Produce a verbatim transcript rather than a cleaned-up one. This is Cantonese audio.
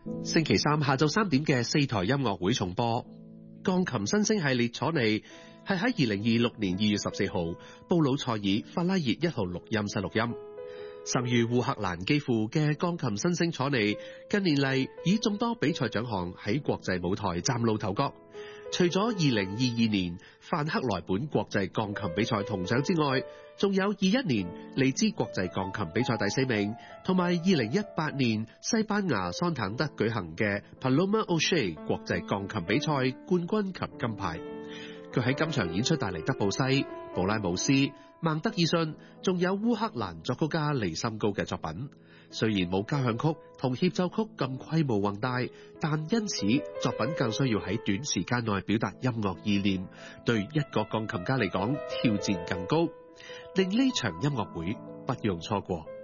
星期三下晝三點嘅四台音樂會重播。鋼琴新星系列楚尼係喺二零二六年二月十四號布魯塞爾法拉熱一號錄音室錄音。生於烏克蘭基輔嘅鋼琴新星楚尼，近年嚟以眾多比賽獎項喺國際舞台嶄露頭角。除咗二零二二年范克萊本國際鋼琴比賽銅獎之外，仲有二一年利茲國際鋼琴比賽第四名，同埋二零一八年西班牙桑坦德舉行嘅 Paloma O'Shea 國際鋼琴比賽冠軍及金牌。佢喺今場演出帶嚟德布西、布拉姆斯、孟德爾遜，仲有烏克蘭作曲家尼森高嘅作品。雖然冇交響曲同協奏曲咁規模宏大，但因此作品更需要喺短時間內表達音樂意念，對一個鋼琴家嚟講挑戰更高，令呢場音樂會不容錯過。